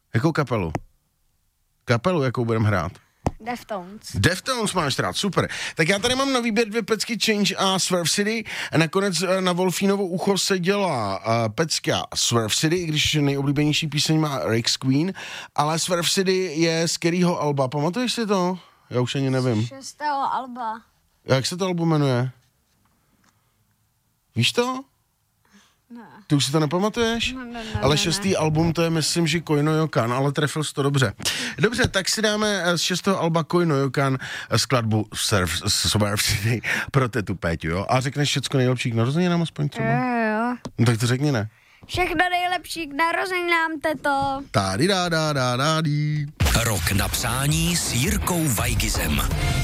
Jakou kapelu? Kapelu, jakou budeme hrát? Deftones. Deftones máš rád, super. Tak já tady mám na výběr 2 pecky Change a Swerve City. A nakonec na Wolfínovo ucho se dělá pecka Swerve City, i když nejoblíbenější píseň má Rex Queen, ale Swerve City je z kterého alba? Pamatuješ si to? Já už ani nevím. 6. alba. Jak se to album jmenuje? Víš to? Ne. Ty už si to nepamatuješ? Ne, Ale 6. album to je, myslím, že Koino Yokan, ale trefil jsi to dobře. Dobře, tak si dáme z 6. alba Koino Yokan skladbu Swerve City pro tetu Péťu, jo? A řekneš všecko nejlepší k narozeninám aspoň třeba? Jo. No tak to řekni, ne? Všechno nejlepší k narozeninám, teto. Tady dá. Rok na přání s Jirkou Weigizem.